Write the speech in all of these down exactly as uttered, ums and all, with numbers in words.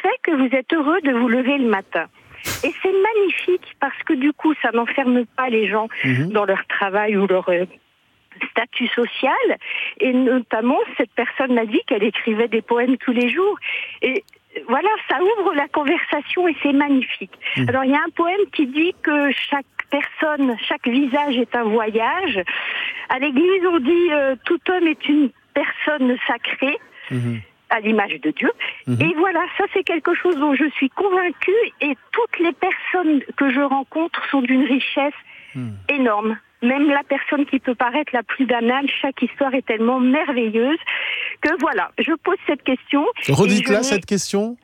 fait que vous êtes heureux de vous lever le matin ? Et c'est magnifique parce que du coup, ça n'enferme pas les gens mmh. dans leur travail ou leur euh, statut social. Et notamment, cette personne m'a dit qu'elle écrivait des poèmes tous les jours. Et voilà, ça ouvre la conversation et c'est magnifique. Mmh. Alors, il y a un poème qui dit que chaque personne, chaque visage est un voyage. À l'église, on dit euh, tout homme est une personne sacrée. Mmh. à l'image de Dieu. Mmh. Et voilà, ça c'est quelque chose dont je suis convaincue et toutes les personnes que je rencontre sont d'une richesse mmh. énorme. Même la personne qui peut paraître la plus banale, chaque histoire est tellement merveilleuse que voilà, je pose cette question. Redites-la cette question.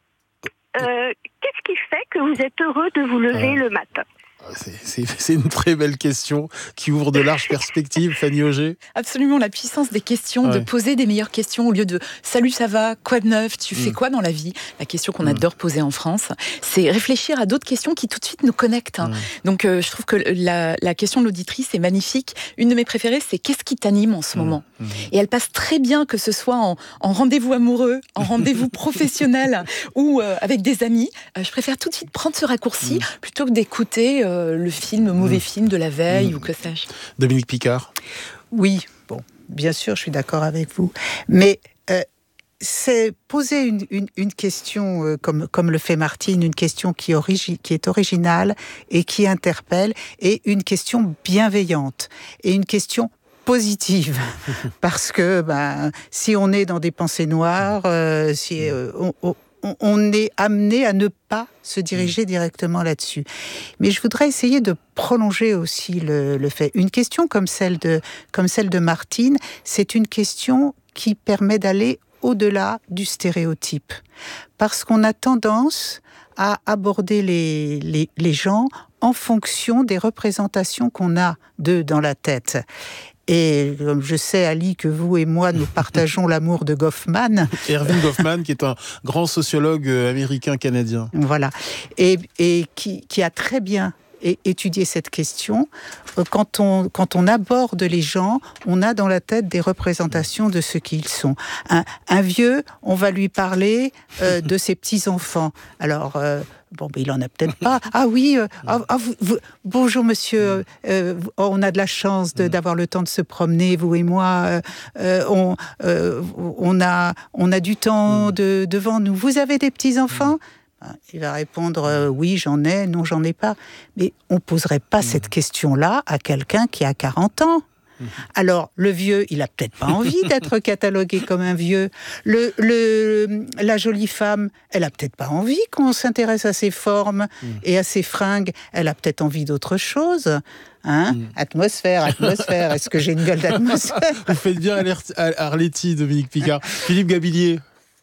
Euh, qu'est-ce qui fait que vous êtes heureux de vous lever ah. le matin ? C'est, c'est, c'est une très belle question qui ouvre de larges perspectives, Fanny Auger. Absolument, la puissance des questions, ouais. de poser des meilleures questions au lieu de « Salut, ça va ? Quoi de neuf ? Tu mmh. fais quoi dans la vie ?» La question qu'on mmh. adore poser en France, c'est réfléchir à d'autres questions qui tout de suite nous connectent. Hein. Mmh. Donc euh, je trouve que la, la question de l'auditrice est magnifique. Une de mes préférées, c'est « Qu'est-ce qui t'anime en ce mmh. moment ?» mmh. Et elle passe très bien, que ce soit en, en rendez-vous amoureux, en rendez-vous professionnel ou euh, avec des amis. Euh, je préfère tout de suite prendre ce raccourci mmh. plutôt que d'écouter euh, le film, mauvais mmh. film de la veille mmh. ou que sais-je. Dominique Picard. Oui, bon, bien sûr, je suis d'accord avec vous. Mais euh, c'est poser une, une, une question, euh, comme, comme le fait Martine, une question qui, origi- qui est originale et qui interpelle, et une question bienveillante, et une question positive, parce que ben, si on est dans des pensées noires, euh, si euh, on, on on est amené à ne pas se diriger directement là-dessus. Mais je voudrais essayer de prolonger aussi le, le fait. Une question comme celle de, comme celle de Martine, c'est une question qui permet d'aller au-delà du stéréotype. Parce qu'on a tendance à aborder les, les, les gens en fonction des représentations qu'on a d'eux dans la tête. Et comme je sais, Ali, que vous et moi, nous partageons l'amour de Goffman. Erving Goffman, qui est un grand sociologue américain-canadien. Voilà. Et, et qui, qui a très bien étudié cette question. Quand on, quand on aborde les gens, on a dans la tête des représentations de ce qu'ils sont. Un, un vieux, on va lui parler euh, de ses petits-enfants. Alors... Euh, Bon, ben, il en a peut-être pas. Ah oui, euh, ah, vous, vous, bonjour monsieur, euh, on a de la chance de, d'avoir le temps de se promener, vous et moi. Euh, euh, on, euh, on, a, on a du temps de, devant nous. Vous avez des petits-enfants ? Il va répondre euh, oui, j'en ai, non, j'en ai pas. Mais on ne poserait pas cette question-là à quelqu'un qui a quarante ans. Alors, le vieux, il a peut-être pas envie d'être catalogué comme un vieux. Le, le, la jolie femme, elle a peut-être pas envie qu'on s'intéresse à ses formes mmh. et à ses fringues. Elle a peut-être envie d'autre chose. Hein mmh. Atmosphère, atmosphère. Est-ce que j'ai une gueule d'atmosphère ? Vous faites bien Arletty, Dominique Picard. Philippe Gabillier.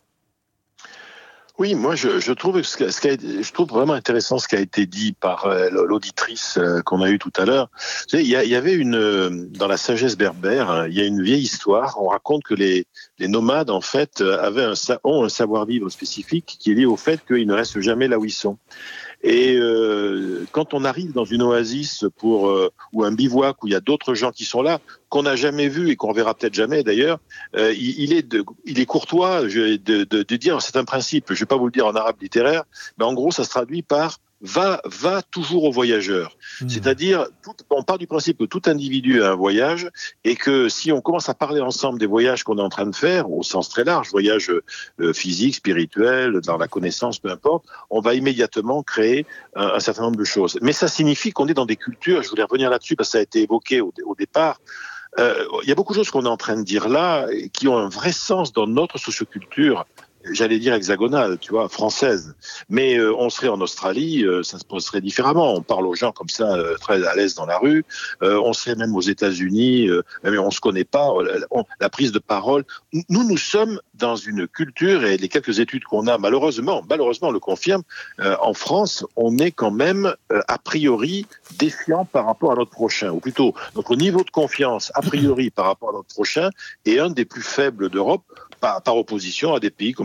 Oui, moi je, je trouve ce que, ce qui a, je trouve vraiment intéressant ce qui a été dit par euh, l'auditrice euh, qu'on a eue tout à l'heure. Vous savez, il y, a, il y avait une euh, dans la sagesse berbère, hein, il y a une vieille histoire. On raconte que les, les nomades en fait avaient un, ont un savoir-vivre spécifique qui est lié au fait qu'ils ne restent jamais là où ils sont. Et euh, quand on arrive dans une oasis pour euh, ou un bivouac où il y a d'autres gens qui sont là, qu'on n'a jamais vu et qu'on verra peut-être jamais d'ailleurs, euh, il, il est de, il est courtois de, de, de dire, c'est un principe, je vais pas vous le dire en arabe littéraire, mais en gros ça se traduit par va, va toujours au voyageur. Mmh. C'est-à-dire, tout, on part du principe que tout individu a un voyage et que si on commence à parler ensemble des voyages qu'on est en train de faire, au sens très large, voyage euh, physique, spirituel, dans la connaissance, peu importe, on va immédiatement créer un, un certain nombre de choses. Mais ça signifie qu'on est dans des cultures, je voulais revenir là-dessus parce que ça a été évoqué au, au départ, euh, il y a beaucoup de choses qu'on est en train de dire là qui ont un vrai sens dans notre socioculture, j'allais dire hexagonale, tu vois, française. Mais euh, on serait en Australie, euh, ça se passerait différemment. On parle aux gens comme ça, euh, très à l'aise dans la rue. Euh, on serait même aux États-Unis, euh, mais on se connaît pas. On, la prise de parole. Nous, nous sommes dans une culture, et les quelques études qu'on a, malheureusement, malheureusement, on le confirme, euh, en France, on est quand même, euh, a priori, défiant par rapport à notre prochain. Ou plutôt, notre niveau de confiance, a priori, par rapport à notre prochain, est un des plus faibles d'Europe, par, par opposition à des pays comme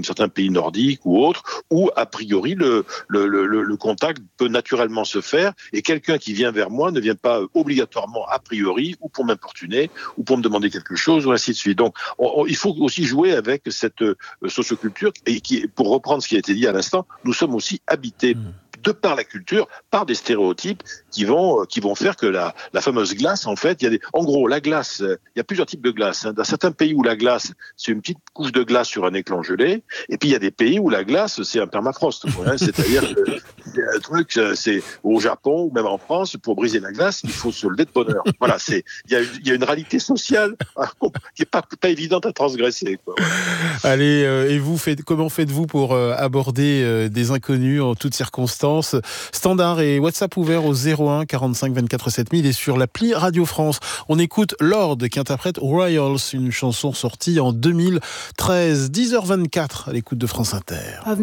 comme certains pays nordiques ou autres, où a priori le, le, le, le contact peut naturellement se faire et quelqu'un qui vient vers moi ne vient pas obligatoirement a priori ou pour m'importuner ou pour me demander quelque chose ou ainsi de suite. Donc on, on, il faut aussi jouer avec cette euh, socioculture et qui, pour reprendre ce qui a été dit à l'instant, nous sommes aussi habités mmh. de par la culture, par des stéréotypes qui vont, qui vont faire que la, la fameuse glace, en fait, il y a des, en gros, la glace, il y a plusieurs types de glace. Hein. Dans certains pays où la glace, c'est une petite couche de glace sur un éclan gelé, et puis il y a des pays où la glace, c'est un permafrost. Hein. C'est-à-dire que un truc, c'est au Japon ou même en France, pour briser la glace, il faut se lever de bonne heure. Voilà, c'est, il y a, il y a une réalité sociale qui n'est pas, pas évidente à transgresser. Quoi. Allez, euh, et vous, faites, comment faites-vous pour euh, aborder euh, des inconnus en toutes circonstances? Standard et WhatsApp ouvert au zéro un quarante-cinq vingt-quatre sept mille et sur l'appli Radio France. On écoute Lord qui interprète Royals, une chanson sortie en deux mille treize. dix heures vingt-quatre à l'écoute de France Inter.